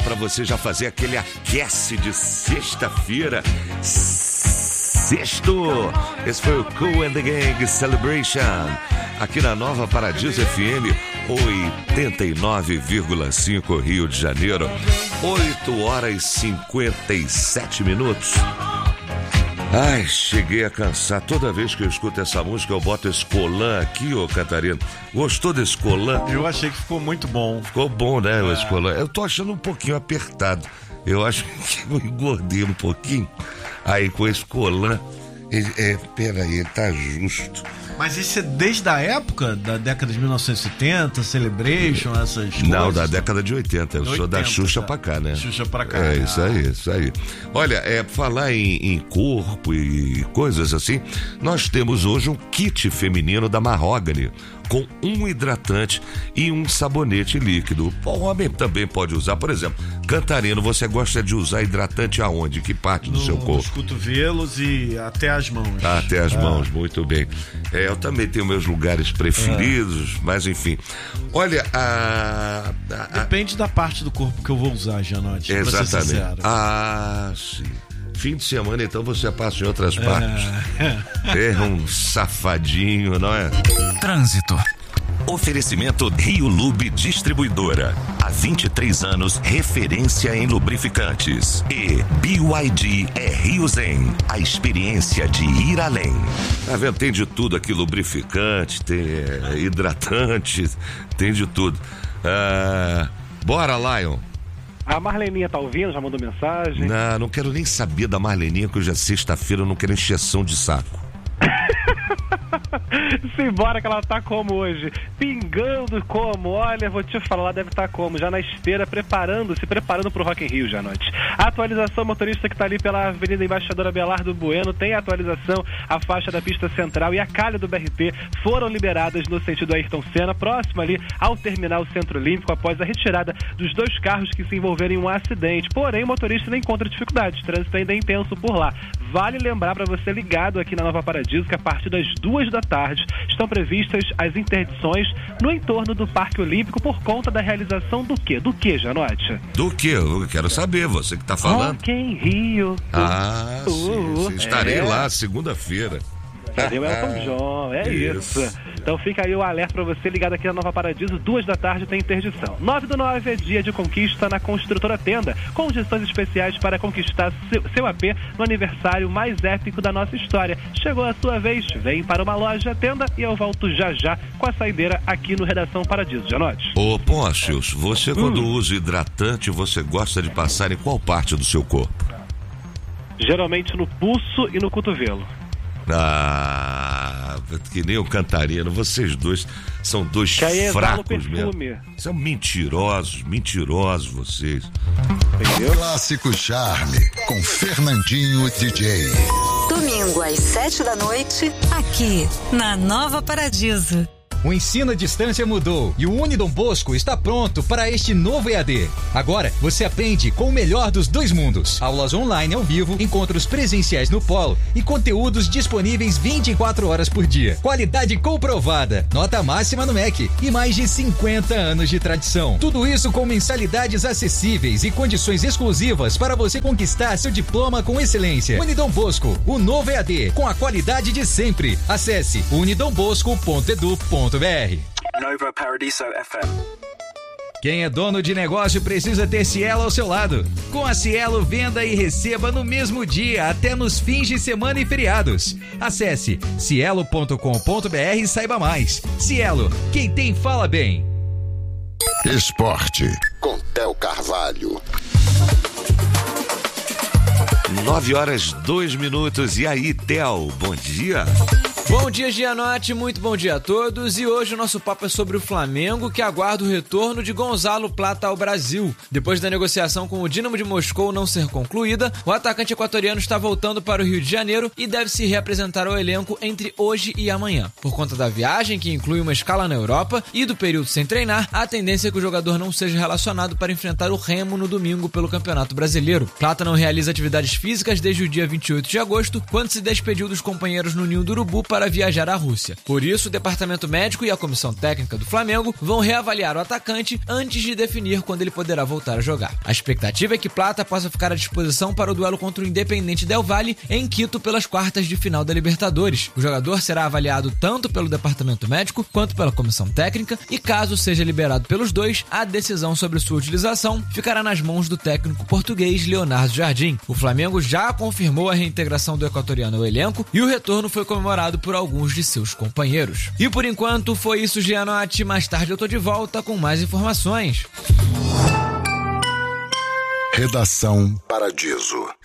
para você já fazer aquele aquece de sexta-feira. Sexto! Esse foi o Kool and the Gang Celebration. Aqui na Nova Paradiso FM 89,5 Rio de Janeiro. 8h57. Ai, cheguei a cansar. Toda vez que eu escuto essa música, eu boto esse colã aqui, ô Catarina. Gostou desse colã? Eu achei que ficou muito bom. Ficou bom, né, esse colã? Eu tô achando um pouquinho apertado. Eu acho que eu engordei um pouquinho. Aí com esse colã, peraí, ele tá justo. Mas isso é desde a época da década de 1970, Celebration, essas coisas? Não, da década de 80. Eu sou da Xuxa pra cá, né? Xuxa pra cá. É, isso aí. Olha, falar em corpo e coisas assim, nós temos hoje um kit feminino da Mahogany, com um hidratante e um sabonete líquido. O homem também pode usar, por exemplo, Cantarino, você gosta de usar hidratante aonde? Que parte do seu corpo? Nos cotovelos e até as mãos. Até as mãos, muito bem. Eu também tenho meus lugares preferidos, mas enfim. Olha, depende da parte do corpo que eu vou usar, Gianotti. Exatamente. Sim. Fim de semana, então, você passa em outras partes. É um safadinho, não é? Trânsito. Oferecimento Rio Lube Distribuidora. Há 23 anos, referência em lubrificantes. E BYD é Rio Zen, a experiência de ir além. Tá vendo? Tem de tudo aqui, lubrificante, tem hidratante, tem de tudo. Bora, Lion. A Marleninha tá ouvindo? Já mandou mensagem? Não quero nem saber da Marleninha, que hoje é sexta-feira, eu não quero encheção de saco. Simbora, que ela tá como hoje? Pingando como? Olha, vou te falar, ela deve estar como? Já na esteira, se preparando pro Rock in Rio, Gianotti. A atualização, motorista que tá ali pela Avenida Embaixador Abelardo Bueno, tem a atualização, a faixa da pista central e a calha do BRT foram liberadas no sentido Ayrton Senna, próximo ali ao terminal Centro Olímpico, após a retirada dos dois carros que se envolveram em um acidente. Porém, o motorista não encontra dificuldades, o trânsito ainda é intenso por lá. Vale lembrar para você ligado aqui na Nova Paradiso que a partir das 2 da tarde estão previstas as interdições no entorno do Parque Olímpico por conta da realização do quê? Do que, Janotti? Do que? Eu quero saber, você que tá falando. Rock in Rio. Sim. Estarei lá segunda-feira. Cadê o Elton John? Isso. Então fica aí o alerta para você ligado aqui na Nova Paradiso, 2 da tarde tem interdição. 9/9 é dia de conquista na Construtora Tenda, condições especiais para conquistar seu AP no aniversário mais épico da nossa história. Chegou a sua vez, vem para uma loja Tenda e eu volto já com a saideira aqui no Redação Paradiso. Janotti. Ô Pôncios, você quando usa hidratante, você gosta de passar em qual parte do seu corpo? Geralmente no pulso e no cotovelo. Que nem o Cantarino, vocês dois são dois fracos mesmo. São mentirosos vocês. Entendeu? Clássico Charme, com Fernandinho DJ. Domingo às 7 da noite, aqui na Nova Paradiso. O ensino à distância mudou e o Unidom Bosco está pronto para este novo EAD. Agora, você aprende com o melhor dos dois mundos. Aulas online ao vivo, encontros presenciais no polo e conteúdos disponíveis 24 horas por dia. Qualidade comprovada, nota máxima no MEC e mais de 50 anos de tradição. Tudo isso com mensalidades acessíveis e condições exclusivas para você conquistar seu diploma com excelência. Unidom Bosco, o novo EAD, com a qualidade de sempre. Acesse unidombosco.edu.br. Nova Paradiso FM. Quem é dono de negócio precisa ter Cielo ao seu lado. Com a Cielo, venda e receba no mesmo dia, até nos fins de semana e feriados. Acesse cielo.com.br e saiba mais. Cielo, quem tem fala bem. Esporte, com Theo Carvalho. 9h02. E aí, Theo, bom dia. Bom dia, Gianotti, muito bom dia a todos. E hoje o nosso papo é sobre o Flamengo, que aguarda o retorno de Gonzalo Plata ao Brasil. Depois da negociação com o Dínamo de Moscou não ser concluída, o atacante equatoriano está voltando para o Rio de Janeiro e deve se reapresentar ao elenco entre hoje e amanhã. Por conta da viagem, que inclui uma escala na Europa, e do período sem treinar, a tendência é que o jogador não seja relacionado para enfrentar o Remo no domingo pelo Campeonato Brasileiro. Plata não realiza atividades físicas desde o dia 28 de agosto, quando se despediu dos companheiros no Ninho do Urubu para viajar à Rússia. Por isso, o departamento médico e a comissão técnica do Flamengo vão reavaliar o atacante antes de definir quando ele poderá voltar a jogar. A expectativa é que Plata possa ficar à disposição para o duelo contra o Independiente Del Valle em Quito pelas quartas de final da Libertadores. O jogador será avaliado tanto pelo departamento médico quanto pela comissão técnica e, caso seja liberado pelos dois, a decisão sobre sua utilização ficará nas mãos do técnico português Leonardo Jardim. O Flamengo já confirmou a reintegração do equatoriano ao elenco e o retorno foi comemorado por alguns de seus companheiros. E por enquanto foi isso, Gianotti. Mais tarde eu tô de volta com mais informações. Redação Paradiso.